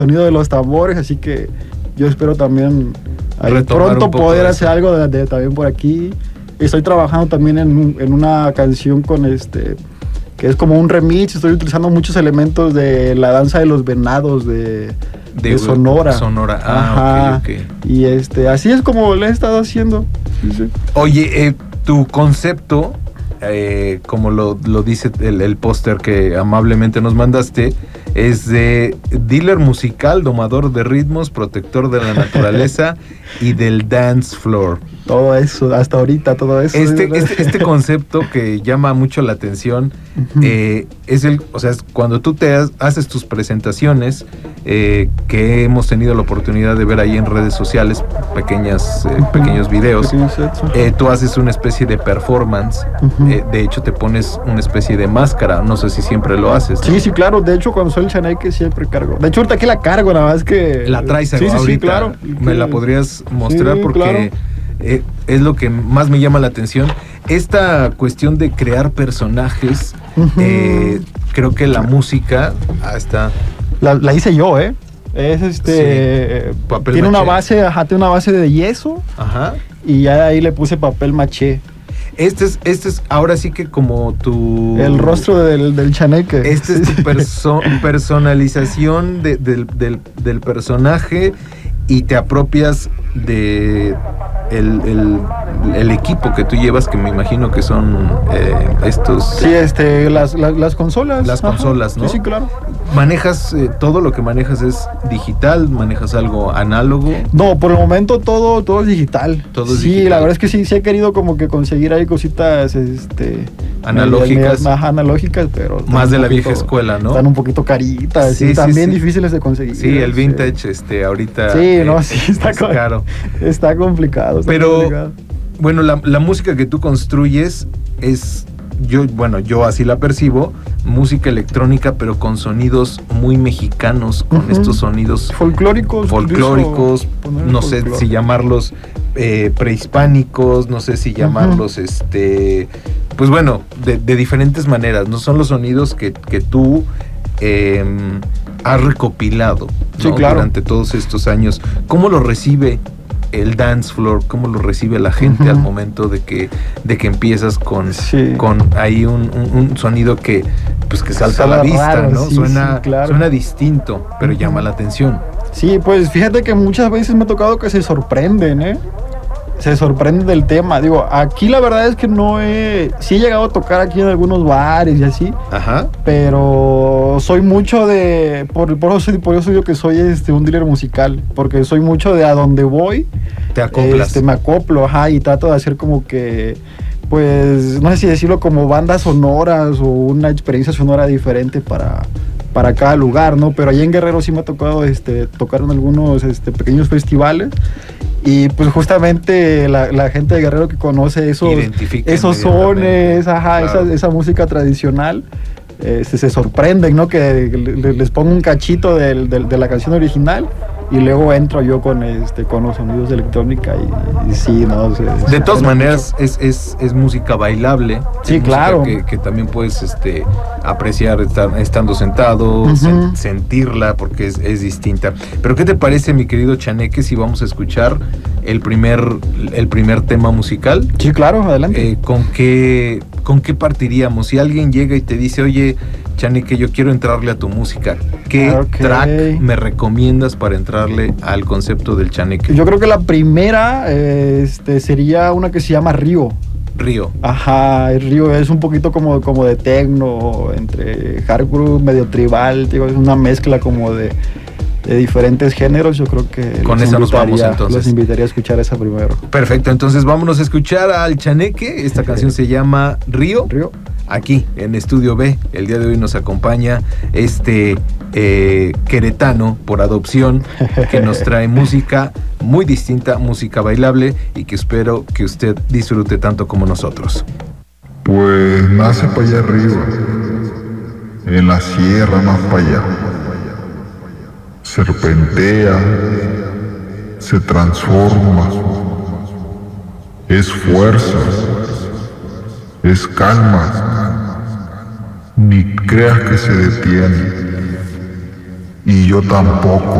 sonido de los tambores, así que yo espero también Retomar pronto un poco poder de hacer eso. algo también por aquí. Estoy trabajando también en una canción con que es como un remix. Estoy utilizando muchos elementos de la danza de los venados de Sonora. Sonora, Ajá. ok. Y así es como lo he estado haciendo. Sí. Oye, tu concepto, como lo dice el póster que amablemente nos mandaste, es de dealer musical, domador de ritmos, protector de la naturaleza y del dance floor. Todo eso, hasta ahorita, todo eso. Este concepto que llama mucho la atención, es cuando tú haces tus presentaciones, que hemos tenido la oportunidad de ver ahí en redes sociales, pequeños videos. Tú haces una especie de performance. De hecho, te pones una especie de máscara. No sé si siempre lo haces, ¿no? Sí, claro. De hecho, cuando soy el chaneque siempre cargo. De hecho, ahorita aquí la cargo, nada más que... La traes ahorita. Sí, claro. ¿Me la podrías mostrar? Sí, porque claro. Es lo que más me llama la atención. Esta cuestión de crear personajes, creo que la música... está... La hice yo, ¿eh? Es papel tiene maché. tiene una base de yeso. Ajá. Y ya ahí le puse papel maché. Este es ahora sí que como tu... El rostro del chaneque. Este es tu personalización del personaje, y te apropias de el equipo que tú llevas, que me imagino que son estos... Sí, las consolas. Las consolas, ¿no? Sí, claro. ¿Manejas, todo lo que manejas es digital? ¿Manejas algo análogo? No, por el momento todo es digital. Todo es sí, digital. La verdad es que sí he querido como que conseguir ahí cositas analógicas. Más analógicas, pero más de la vieja escuela, ¿no? Están un poquito caritas, sí, también sí. difíciles de conseguir. Sí, el vintage, ahorita... Sí, sí, está caro. Está complicado. Pero, bueno, la música que tú construyes es... Yo así la percibo, música electrónica, pero con sonidos muy mexicanos, con estos sonidos folclóricos, no sé si llamarlos prehispánicos, no sé si llamarlos pues bueno, de diferentes maneras. No son los sonidos que tú has recopilado, ¿no? Sí, claro. Durante todos estos años. ¿Cómo lo recibe el dance floor? ¿Cómo lo recibe la gente al momento de que empiezas con ahí un sonido que salta a la vista, raro, ¿no? Sí, claro. Suena distinto, pero llama la atención. Sí, pues fíjate que muchas veces me ha tocado que se sorprenden, se sorprenden del tema. Digo, aquí la verdad es que sí he llegado a tocar aquí en algunos bares y así. Ajá. Pero soy mucho por eso digo que soy un dealer musical, porque soy mucho de a donde voy. Te acoplas. Me acoplo, y trato de hacer como que, pues, no sé si decirlo, como bandas sonoras o una experiencia sonora diferente para cada lugar, ¿no? Pero allá en Guerrero sí me ha tocado tocar en algunos pequeños festivales. Y pues justamente la gente de Guerrero que conoce esos sones, claro. esa música tradicional, se sorprenden, ¿no? Que les pongo un cachito de la canción original y luego entro yo con los sonidos de electrónica y sí, ¿no? De todas maneras es música bailable. Sí, es claro. Que también puedes apreciar estando sentado, sentirla, porque es distinta. Pero ¿qué te parece, mi querido Chaneque, si vamos a escuchar el primer tema musical? Sí, claro, adelante. ¿Con qué partiríamos? Si alguien llega y te dice, oye, Chaneque, yo quiero entrarle a tu música, ¿qué track me recomiendas para entrarle al concepto del chaneque? Yo creo que la primera sería una que se llama Río. Ajá, el Río es un poquito como de techno, entre hardcore, medio tribal, digo, es una mezcla como de diferentes géneros. Yo creo que con esa nos vamos, entonces. Los invitaría a escuchar esa primero. Perfecto, entonces vámonos a escuchar al chaneque. Esta canción se llama Río. Aquí en Estudio B, el día de hoy nos acompaña queretano por adopción, que nos trae música muy distinta, música bailable, y que espero que usted disfrute tanto como nosotros. Pues nace para allá arriba, en la sierra más para allá. Serpentea, se transforma, es fuerza, es calma, ni creas que se detiene. Y yo tampoco.